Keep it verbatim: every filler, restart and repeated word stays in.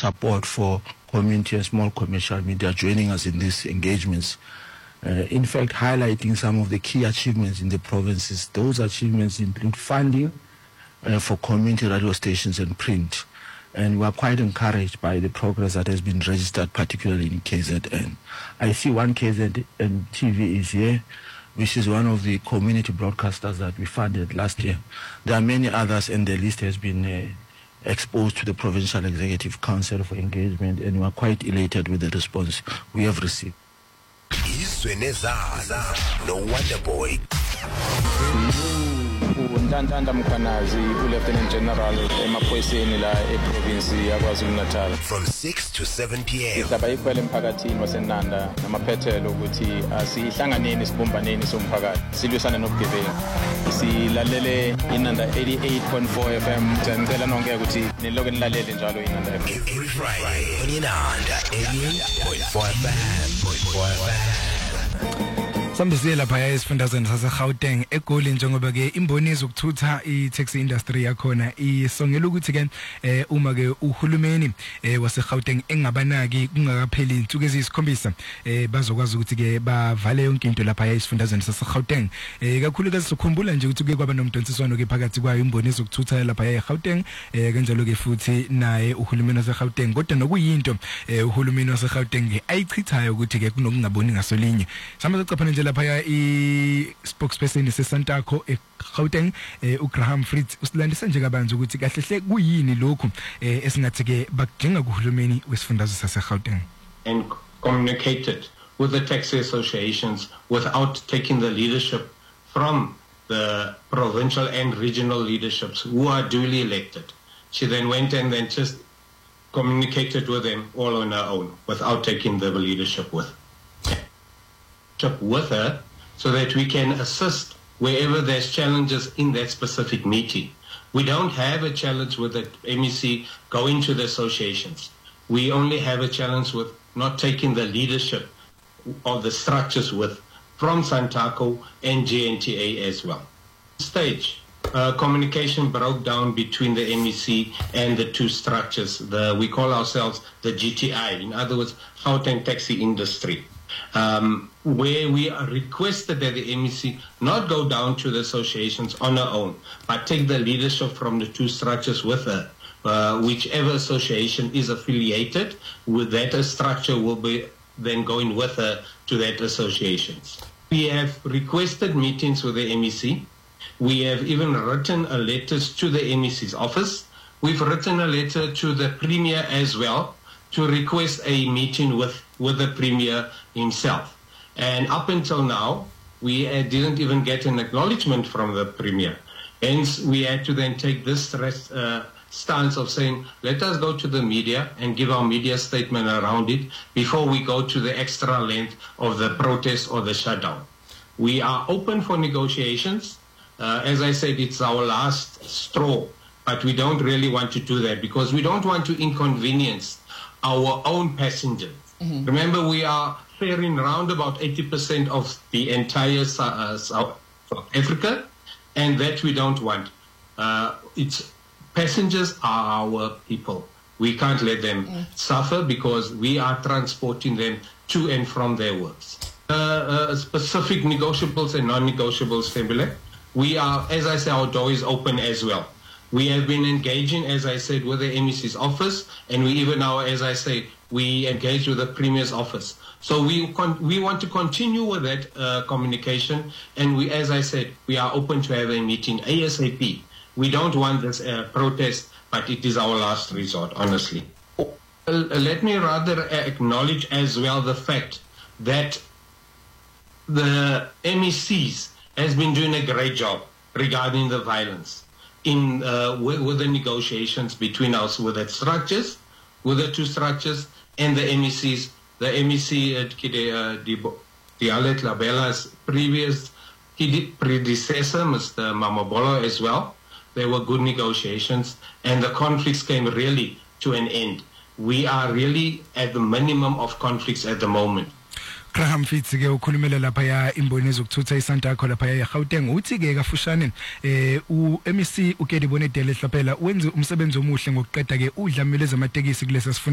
support for community and small commercial media joining us in these engagements. Uh, in fact, highlighting some of the key achievements in the provinces. Those achievements include funding uh, for community radio stations and print. And we are quite encouraged by the progress that has been registered, particularly in K Z N. I see one K Z N T V is here, which is one of the community broadcasters that we funded last year. There are many others, and the list has been uh, exposed to the Provincial Executive Council for engagement, and we are quite elated with the response we have received. No Wonder Boy. uNtantanda Mkhwanazi, uLieutenant General emaphoyiseni la eprovince yaKwaZulu-Natal. From six to seven p m Ihlaba ikhwele emphakathini waseNanda namaphethelo ukuthi asihlanganeni sibumbaneni somphakathi silwisane nobugebengu. Silalele iNanda eighty-eight point four F M. Ngicela nonke ukuthi niloke nilalele njalo iNanda F M. Every Friday on iNanda eighty-eight point four F M. Sambizile lapha esifundazweni saseGauteng eGoli njengoba ke imboniso ukuthutha i-taxi industry yakhona isongela ukuthi ke uma ke uhulumeni waseGauteng engabanaki kungakapheli insuku eziyisikhombisa bazokwazi ukuthi ke bavale yonke into lapha esifundazweni saseGauteng. Kakhulukazi sikhumbula nje ukuthi ke kwaba nomdonsiswano ke phakathi kwayo imboniso ukuthutha lapha eGauteng kanjalo ke futhi naye uhulumeni waseGauteng, kodwa nokuyinto uhulumeni waseGauteng ayichithayo ukuthi ke kunokungaboni ngasolinye. Samazacapha nje lapha i-spokesperson seSantaco eGauteng uGraham Fritz usilandisa nje kabanzi ukuthi kahle hle kuyini lokhu esingathi ke bakudinga kuhulumeni wesifundazwe saseGauteng. And communicated with the taxi associations without taking the leadership from the provincial and regional leaderships who are duly elected. She then went and then just communicated with them all on her own without taking the leadership with with her, so that we can assist wherever there's challenges in that specific meeting. We don't have a challenge with the M E C going to the associations. We only have a challenge with not taking the leadership of the structures with from Santaco and G N T A as well. Stage uh, communication broke down between the M E C and the two structures. The we call ourselves the G T I, in other words, Gauteng Taxi Industry. Um, where we are requested that the M E C not go down to the associations on her own, but take the leadership from the two structures with her. Uh, whichever association is affiliated with that structure will be then going with her to that associations. We have requested meetings with the M E C. We have even written a letter to the M E C's office. We've written a letter to the Premier as well to request a meeting with, with the Premier himself. And up until now, we uh, didn't even get an acknowledgement from the Premier. Hence, we had to then take this uh, stance of saying, let us go to the media and give our media statement around it before we go to the extra length of the protest or the shutdown. We are open for negotiations. Uh, as I said, it's our last straw, but we don't really want to do that because we don't want to inconvenience our own passengers. Mm-hmm. Remember, we are faring around about eighty percent of the entire uh, South Africa, and that we don't want. Uh, it's passengers are our people. We can't let them mm. suffer because we are transporting them to and from their works. Uh, uh, specific negotiables and non-negotiables, Fembele. We are, as I say, our door is open as well. We have been engaging, as I said, with the M E C's office, and we even now, as I say, we engage with the Premier's office. So we con we want to continue with that uh, communication, and we, as I said, we are open to have a meeting ASAP. We don't want this uh, protest, but it is our last resort, honestly. Uh, let me rather acknowledge as well the fact that the M E C's has been doing a great job regarding the violence in uh, with, with the negotiations between us with the structures, with the two structures, and the M E C's. The M E C, uh, Dialet Labella's previous predecessor, Mister Mamabolo, as well. There were good negotiations, and the conflicts came really to an end. We are really at the minimum of conflicts at the moment. Graham Fitz ke ukhulumela lapha ya imboniso ukuthutha iSantaco lapha ya Gauteng uthi ke kafushane eh u M E C uKedi Bonedele Hlapela wenze umsebenzi omuhle ngokuqeda ke udlamelo ezamatekisi kulesi